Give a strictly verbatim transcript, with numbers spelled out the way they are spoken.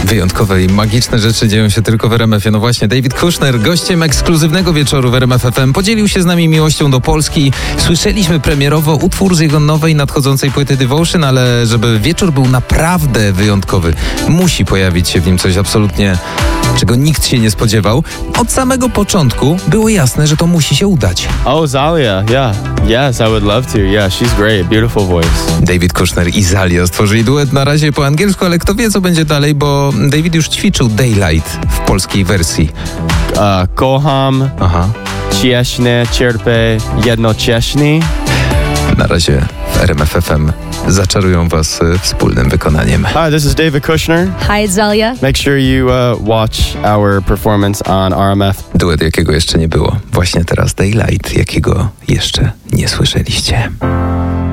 Wyjątkowe i magiczne rzeczy dzieją się tylko w R M F ie. No właśnie, David Kushner, gościem ekskluzywnego wieczoru w R M F F M, podzielił się z nami miłością do Polski. Słyszeliśmy premierowo utwór z jego nowej, nadchodzącej płyty Devotion, ale żeby wieczór był naprawdę wyjątkowy, musi pojawić się w nim coś absolutnie, czego nikt się nie spodziewał. Od samego początku było jasne, że to musi się udać. Oh, Zalia, yeah. Yes, I would love to. Yeah, she's great. Beautiful voice. David Kushner i Zalia stworzyli duet na razie po angielsku, ale kto wie, co będzie dalej, bo David już ćwiczył Daylight w polskiej wersji. Uh, kocham, Aha. cieśny, cierpię, jednocześnie. Na razie w R M F F M zaczarują was y, wspólnym wykonaniem. Hi, this is David Kushner. Hi, it's Zalia. Make sure you uh, watch our performance on R M F. Duet, jakiego jeszcze nie było. Właśnie teraz Daylight, jakiego jeszcze nie słyszeliście.